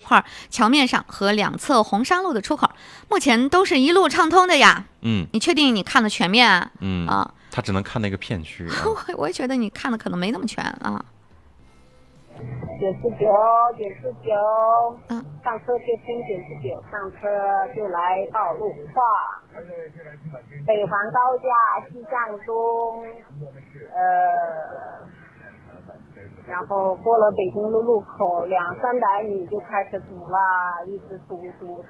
块桥面上和两侧红山路的出口，目前都是一路畅通的呀。你确定你看的全面啊？ 他只能看那个片区啊。 我也觉得你看的可能没那么全啊。 99，上车就听99，上车就来道路化，北环高架西向东，然后过了北京路路口200-300米就开始堵了，一直堵。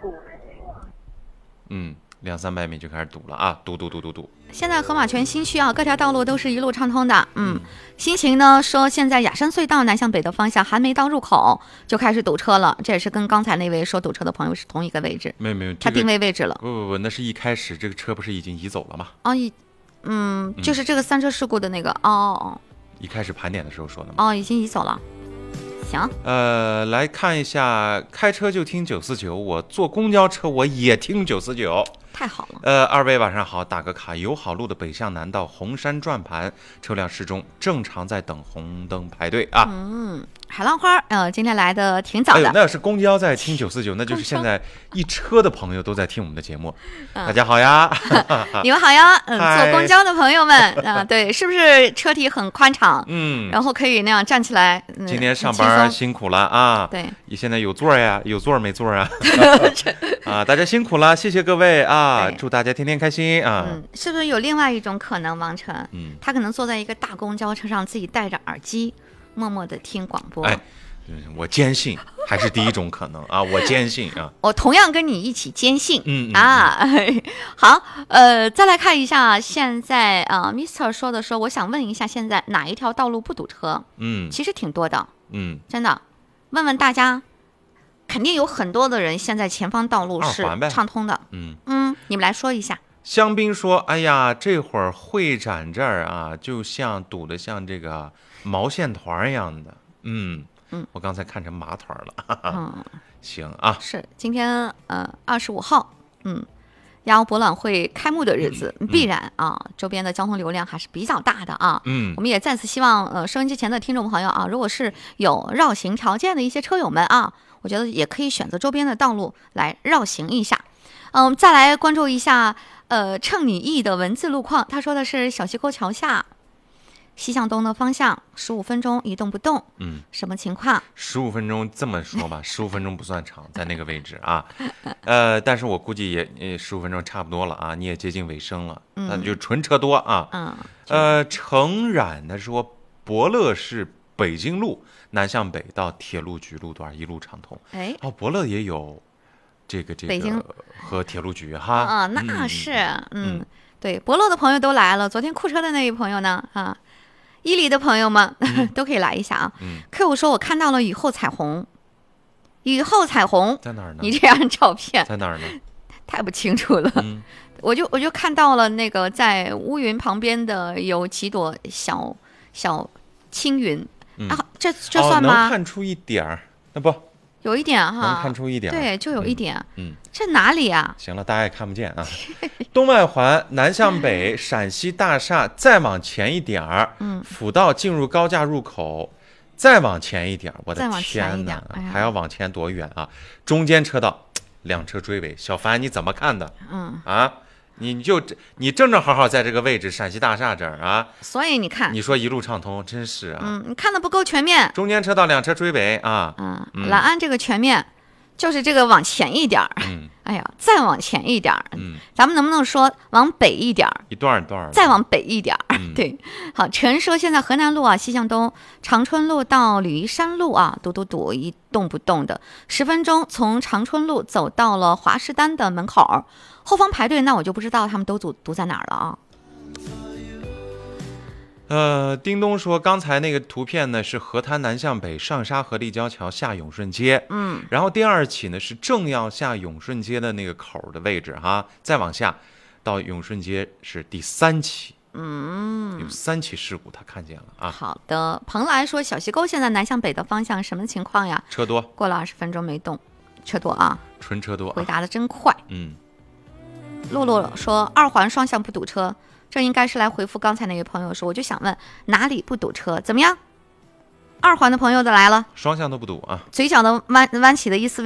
200-300米就开始堵了啊，堵。 现在河马泉新区啊，各条道路都是一路畅通的。新晴呢说，现在雅山隧道南向北的方向还没到入口就开始堵车了，这也是跟刚才那位说堵车的朋友是同一个位置。 没有， 他定位位置了。 不，那是一开始这个车不是已经移走了吗？ 就是这个3车事故的那个一开始盘点的时候说的吗？ 已经移走了。行， 来看一下，开车就听949，我坐公交车我也听949， 太好了。 二位晚上好，打个卡。友好路的北向南到红山转盘车辆适中，正常在等红灯排队啊。 海浪花今天来的挺早的。 那要是公交在听949，那就是现在一车的朋友都在听我们的节目。大家好呀， 你们好呀。坐公交的朋友们对，是不是车体很宽敞？然后可以那样站起来。 今天上班辛苦了啊。 对， 你现在有座呀？有座没座啊？大家辛苦了，谢谢各位啊！祝大家天天开心啊！ 是不是有另外一种可能，王晨？他可能坐在一个大公交车上，自己戴着耳机，默默的听广播。 我坚信还是第一种可能啊！我坚信啊！ 我同样跟你一起坚信。好，再来看一下现在Mr. 说，我想问一下，现在哪一条道路不堵车？其实挺多的。真的，问问大家，肯定有很多的人现在前方道路是畅通的。你们来说一下。 香槟说：“哎呀，这会儿会展这儿啊，就像堵得像这个毛线团一样的。”我刚才看成麻团了。行啊， 是今天25号，亚欧博览会开幕的日子，必然周边的交通流量还是比较大的啊。我们也再次希望收音机前的听众朋友啊，如果是有绕行条件的一些车友们啊，我觉得也可以选择周边的道路来绕行一下。再来关注一下乘你意的文字路况，他说的是小溪沟桥下西向东的方向15分钟一动不动。什么情况 ？15分钟这么说吧，15分钟不算长，在那个位置啊。但是我估计也15分钟差不多了啊，你也接近尾声了，那就纯车多啊。程冉的说，伯乐是北京路南向北到铁路局路段一路畅通。伯乐也有这个北京和铁路局哈。 那是对，伯乐的朋友都来了，昨天库车的那位朋友呢伊犁的朋友们都可以来一下啊。Q 说，我看到了雨后彩虹。雨后彩虹在哪儿呢？ 你这张照片在哪儿呢？太不清楚了。我就看到了那个在乌云旁边的有几朵小青云。这算吗？ 能看出一点儿，那不有一点哈， 能看出一点。 对，就有一点。这哪里啊？ 行了，大家也看不见啊。东外环南向北，陕西大厦再往前一点儿，辅道进入高架入口，再往前一点，我的天哪，还要往前多远啊？中间车道2车追尾，小凡你怎么看的？你正好在这个位置，陕西大厦这儿啊， 所以你看， 你说一路畅通，真是啊。 你看的不够全面。 中间车道2车追尾啊。 兰安这个全面，就是这个往前一点儿。哎呀，再往前一点儿。咱们能不能说往北一点儿？ 一段一段， 再往北一点儿。对，好，陈说现在河南路西向东，长春路到吕夷山路堵一动不动的，10分钟从长春路走到了华师丹的门口。后方排队，那我就不知道他们都堵在哪儿了啊。叮咚说，刚才那个图片呢是河滩南向北上沙河立交桥下永顺街，然后第2起呢是正要下永顺街的那个口的位置哈，再往下到永顺街是第3起，有3起事故他看见了啊。 好的，蓬莱说小溪沟现在南向北的方向什么情况呀？ 车多， 过了20分钟没动，车多啊， 纯车多， 回答的真快。洛洛说2环双向不堵车，这应该是来回复刚才那位朋友说，我就想问哪里不堵车？怎么样？2环的朋友的来了， 双向都不堵啊， 嘴角的弯起的意思。